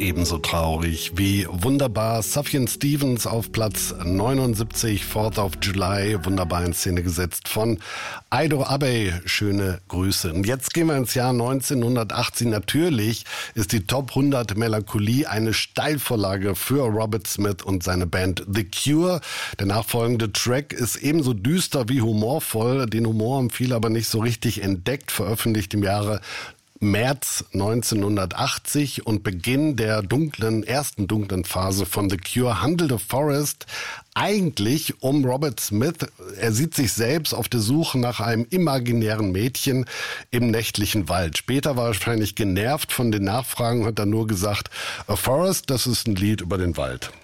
ebenso traurig wie wunderbar. Sufjan Stevens auf Platz 79, 4th of July, wunderbar in Szene gesetzt von Aido Abe. Schöne Grüße. Und jetzt gehen wir ins Jahr 1980. Natürlich ist die Top 100 Melancholie eine Steilvorlage für Robert Smith und seine Band The Cure. Der nachfolgende Track ist ebenso düster wie humorvoll. Den Humor haben viele aber nicht so richtig entdeckt, veröffentlicht im Jahre März 1980 und Beginn der ersten dunklen Phase von The Cure handelte Forrest eigentlich um Robert Smith. Er sieht sich selbst auf der Suche nach einem imaginären Mädchen im nächtlichen Wald. Später war er wahrscheinlich genervt von den Nachfragen, hat er nur gesagt, Forrest, das ist ein Lied über den Wald.